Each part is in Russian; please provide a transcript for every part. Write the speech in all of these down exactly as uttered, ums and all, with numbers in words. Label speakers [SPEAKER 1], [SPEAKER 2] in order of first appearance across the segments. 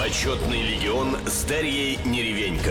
[SPEAKER 1] Почетный легион с Дарьей Неревенько.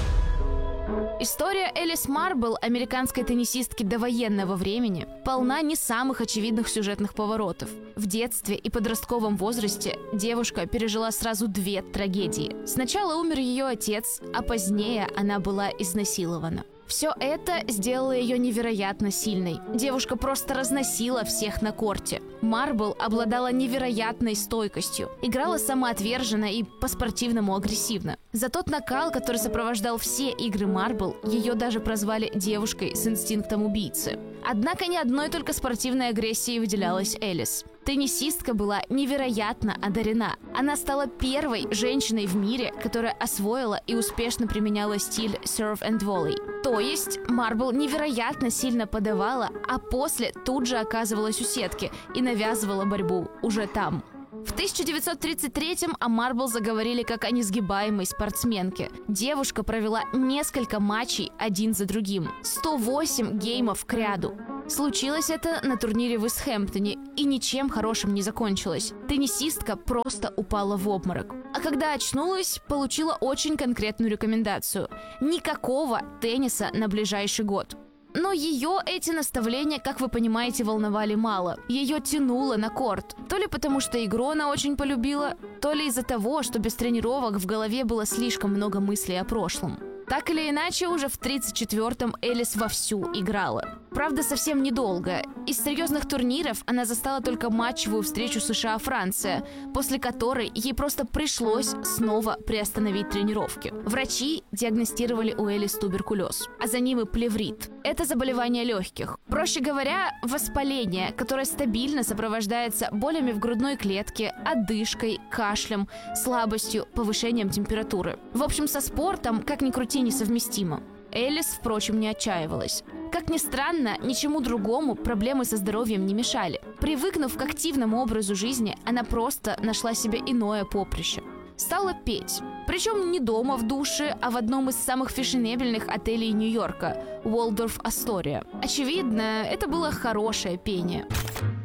[SPEAKER 2] История Элис Марбл, американской теннисистки довоенного времени, полна не самых очевидных сюжетных поворотов. В детстве и подростковом возрасте девушка пережила сразу две трагедии. Сначала умер ее отец, а позднее она была изнасилована. Все это сделало ее невероятно сильной. Девушка просто разносила всех на корте. Марбл обладала невероятной стойкостью, играла самоотверженно и по-спортивному агрессивно. За тот накал, который сопровождал все игры Марбл, ее даже прозвали девушкой с инстинктом убийцы. Однако ни одной только спортивной агрессией выделялась Элис. Теннисистка была невероятно одарена. Она стала первой женщиной в мире, которая освоила и успешно применяла стиль serve and volley. То есть Марбл невероятно сильно подавала, а после тут же оказывалась у сетки и навязывала борьбу уже там. В тысяча девятьсот тридцать третьем о Марбл заговорили как о несгибаемой спортсменке. Девушка провела несколько матчей один за другим. сто восемь геймов кряду. Случилось это на турнире в Истхэмптоне и ничем хорошим не закончилось. Теннисистка просто упала в обморок. А когда очнулась, получила очень конкретную рекомендацию. Никакого тенниса на ближайший год. Но ее эти наставления, как вы понимаете, волновали мало. Ее тянуло на корт. То ли потому, что игру она очень полюбила, то ли из-за того, что без тренировок в голове было слишком много мыслей о прошлом. Так или иначе, уже в тридцать четвёртом Элис вовсю играла. Правда, совсем недолго. Из серьезных турниров она застала только матчевую встречу США-Франция, после которой ей просто пришлось снова приостановить тренировки. Врачи диагностировали у Элис туберкулез, а за ним и плеврит. Это заболевание легких. Проще говоря, воспаление, которое стабильно сопровождается болями в грудной клетке, одышкой, кашлем, слабостью, повышением температуры. В общем, со спортом, как ни крути, несовместимо. Элис, впрочем, не отчаивалась. Как ни странно, ничему другому проблемы со здоровьем не мешали. Привыкнув к активному образу жизни, она просто нашла себе иное поприще. Стала петь. Причем не дома в душе, а в одном из самых фешенебельных отелей Нью-Йорка – Waldorf Astoria. Очевидно, это было хорошее пение.